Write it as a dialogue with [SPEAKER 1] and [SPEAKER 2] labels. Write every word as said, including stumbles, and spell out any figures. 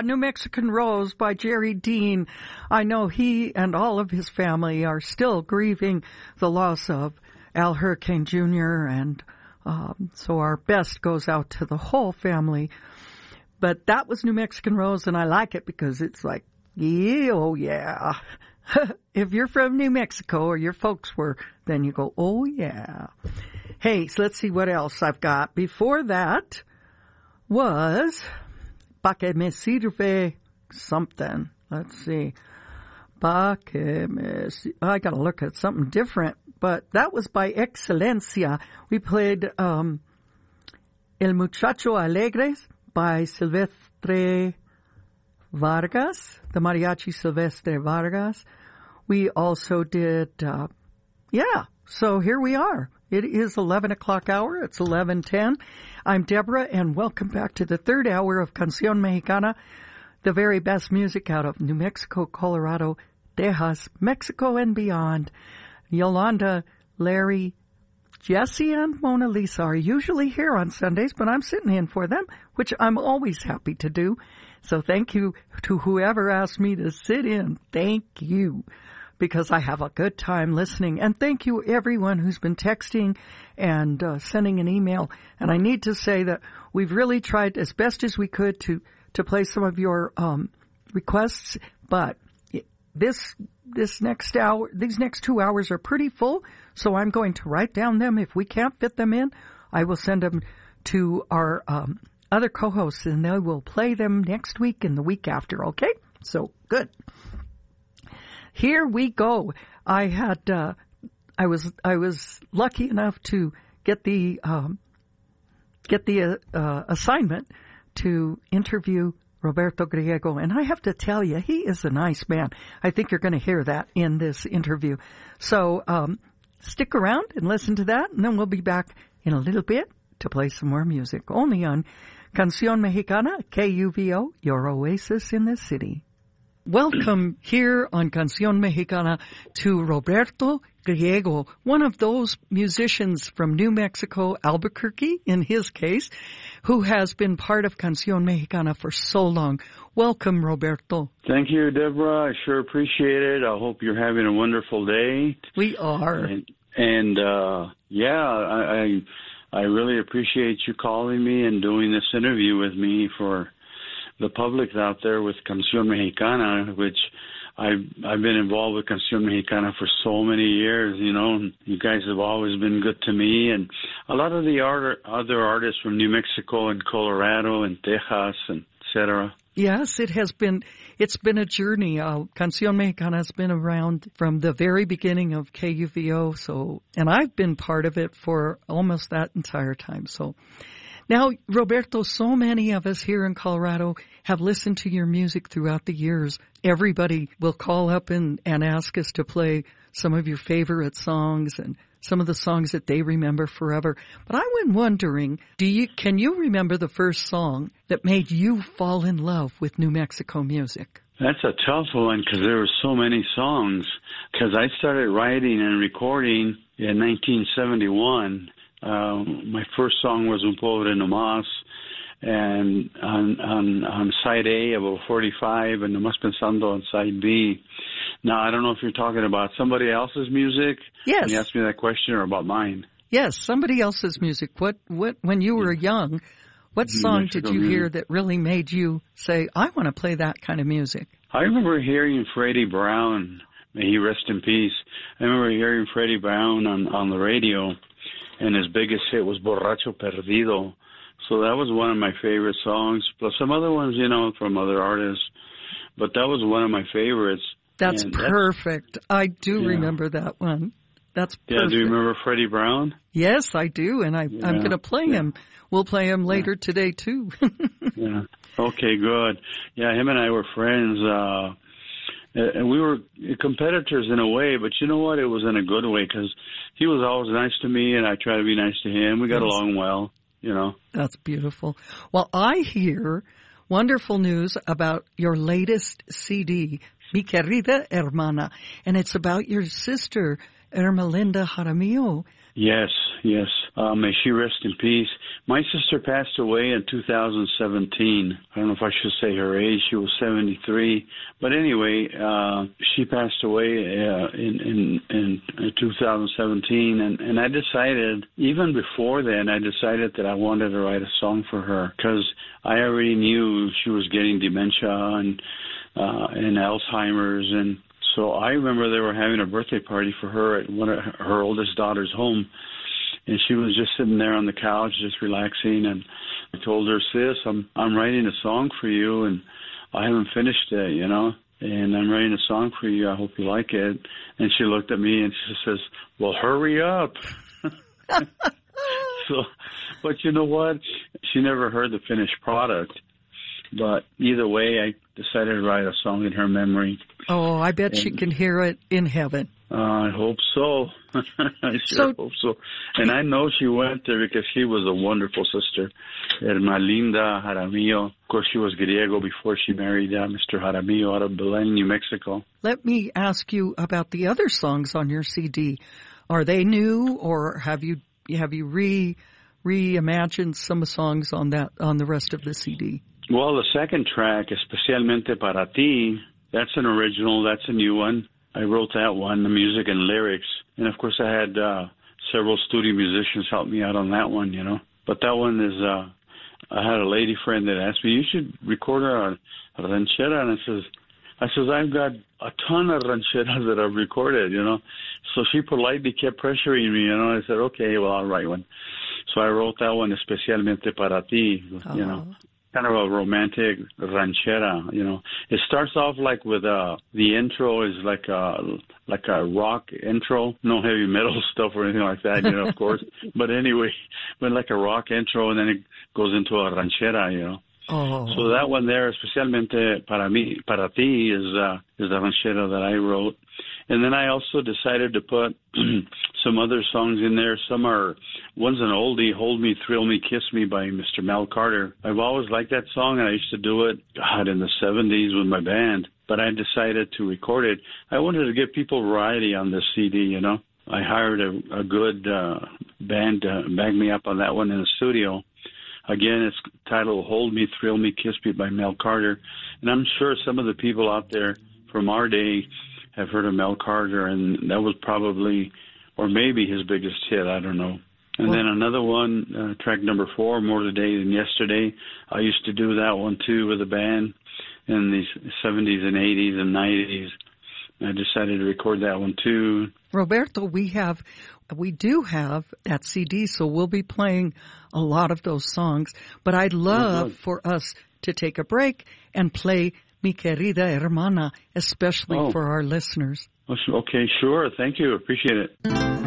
[SPEAKER 1] New Mexican Rose by Jerry Dean. I know he and all of his family are still grieving the loss of Al Hurricane Junior And um, so our best goes out to the whole family. But that was New Mexican Rose, and I like it because it's like, yeah, oh yeah. If you're from New Mexico or your folks were, then you go, oh yeah. Hey, so let's see what else I've got. Before that was Pa que me sirve something. Let's see. Pa que me sirve. I got to look at something different. But that was by Excelencia. We played um, El Muchacho Alegres by Silvestre Vargas, the Mariachi Silvestre Vargas. We also did, uh, yeah, so here we are. It is eleven o'clock hour. It's eleven ten. I'm Deborah, and welcome back to the third hour of Canción Mexicana, the very best music out of New Mexico, Colorado, Texas, Mexico, and beyond. Yolanda, Larry, Jesse, and Mona Lisa are usually here on Sundays, but I'm sitting in for them, which I'm always happy to do. So thank you to whoever asked me to sit in. Thank you, because I have a good time listening. And thank you, everyone who's been texting and uh, sending an email. And I need to say that we've really tried as best as we could to, to play some of your um, requests, but this this next hour, these next two hours are pretty full, so I'm going to write down them. If we can't fit them in, I will send them to our um, other co-hosts, and they will play them next week and the week after, okay? So, good. Here we go. I had, uh, I was, I was lucky enough to get the, um, get the uh, uh, assignment to interview Roberto Griego, and I have to tell you, he is a nice man. I think you're going to hear that in this interview. So, um, stick around and listen to that, and then we'll be back in a little bit to play some more music, only on Canción Mexicana, K U V O, your oasis in the city. Welcome here on Canción Mexicana to Roberto Griego, one of those musicians from New Mexico, Albuquerque in his case, who has been part of Canción Mexicana for so long. Welcome, Roberto.
[SPEAKER 2] Thank you, Deborah. I sure appreciate it. I hope you're having a wonderful day.
[SPEAKER 1] We are.
[SPEAKER 2] And, and uh, yeah, I, I I really appreciate you calling me and doing this interview with me for the public out there with Canción Mexicana, which I've, I've been involved with Canción Mexicana for so many years, you know, and you guys have always been good to me. And a lot of the art, other artists from New Mexico and Colorado and Texas and et cetera.
[SPEAKER 1] Yes, it has been, it's been a journey. Uh, Canción Mexicana has been around from the very beginning of K U V O, so, and I've been part of it for almost that entire time, so. Now, Roberto, so many of us here in Colorado have listened to your music throughout the years. Everybody will call up and, and ask us to play some of your favorite songs and some of the songs that they remember forever. But I was wondering, do you can you remember the first song that made you fall in love with New Mexico music?
[SPEAKER 2] That's a tough one because there were so many songs. Because I started writing and recording in nineteen seventy-one. Uh, my first song was Un Pobre No Más, and on, on, on side A of forty-five, and Nomás Pensando on side B. Now, I don't know if you're talking about somebody else's music.
[SPEAKER 1] Yes.
[SPEAKER 2] Can you ask me that question, or about mine?
[SPEAKER 1] Yes, somebody else's music. What, what, when you were young, what song did you hear that really made you say, I want to play that kind of music?
[SPEAKER 2] I remember hearing Freddie Brown, may he rest in peace. I remember hearing Freddie Brown on, on the radio, and his biggest hit was Borracho Perdido. So that was one of my favorite songs, plus some other ones, you know, from other artists. But that was one of my favorites.
[SPEAKER 1] That's and perfect. That's, I do yeah. remember that one. That's perfect.
[SPEAKER 2] Yeah, do you remember Freddie Brown?
[SPEAKER 1] Yes, I do, and I, yeah. I'm going to play yeah. him. We'll play him later yeah. today, too.
[SPEAKER 2] Yeah. Okay, good. Yeah, him and I were friends. Uh, and we were competitors in a way, but you know what? It was in a good way because he was always nice to me, and I tried to be nice to him. We got yes. along well, you know.
[SPEAKER 1] That's beautiful. Well, I hear wonderful news about your latest C D, Mi Querida Hermana, and it's about your sister, Ermelinda Jaramillo.
[SPEAKER 2] Yes, yes. Uh, may she rest in peace. My sister passed away in two thousand seventeen. I don't know if I should say her age. She was seventy-three. But anyway, uh, she passed away uh, in, in, in two thousand seventeen. And, and I decided, even before then, I decided that I wanted to write a song for her because I already knew she was getting dementia and, uh, and Alzheimer's. And so I remember they were having a birthday party for her at one of her oldest daughter's home, and she was just sitting there on the couch, just relaxing. And I told her, "Sis, I'm I'm writing a song for you, and I haven't finished it, you know. And I'm writing a song for you. I hope you like it." And she looked at me and she says, "Well, hurry up." So, but you know what? She never heard the finished product. But either way, I decided to write a song in her memory.
[SPEAKER 1] Oh, I bet and, she can hear it in heaven.
[SPEAKER 2] Uh, I hope so. I sure
[SPEAKER 1] so,
[SPEAKER 2] hope so. And I know she went there because she was a wonderful sister. Herma Linda Jaramillo. Of course, she was Griego before she married uh, Mister Jaramillo out of Belen, New Mexico.
[SPEAKER 1] Let me ask you about the other songs on your C D. Are they new, or have you have you re reimagined some songs on that on the rest of the C D?
[SPEAKER 2] Well, the second track, Especialmente Para Ti, that's an original. That's a new one. I wrote that one, the music and lyrics. And, of course, I had uh, several studio musicians help me out on that one, you know. But that one is, uh, I had a lady friend that asked me, "You should record a, a ranchera." And I says, I says, "I've got a ton of rancheras that I've recorded, you know." So she politely kept pressuring me, you know. I said, "Okay, well, I'll write one." So I wrote that one, Especialmente Para Ti,
[SPEAKER 1] oh.
[SPEAKER 2] you know. Kind of a romantic ranchera, you know. It starts off like with uh the intro is like a like a rock intro, no heavy metal stuff or anything like that, you know, of course. But anyway, but like a rock intro, and then it goes into a ranchera, you know.
[SPEAKER 1] Oh.
[SPEAKER 2] So that one there, Especialmente Para mí, Para Ti, is uh is the ranchera that I wrote. And then I also decided to put some other songs in there. Some are, one's an oldie, Hold Me, Thrill Me, Kiss Me by Mister Mel Carter. I've always liked that song, and I used to do it, God, in the seventies with my band. But I decided to record it. I wanted to give people variety on this C D, you know. I hired a, a good uh, band to back me up on that one in the studio. Again, it's titled Hold Me, Thrill Me, Kiss Me by Mel Carter. And I'm sure some of the people out there from our day have heard of Mel Carter, and that was probably, or maybe his biggest hit, I don't know. And well, then another one, uh, track number four, More Today Than Yesterday. I used to do that one too with a band in the seventies and eighties and nineties. I decided to record that one too.
[SPEAKER 1] Roberto, we have, we do have that C D, so we'll be playing a lot of those songs. But I'd love oh, for us to take a break and play Mi Querida Hermana, especially oh. for our listeners.
[SPEAKER 2] Okay, sure. Thank you. Appreciate it.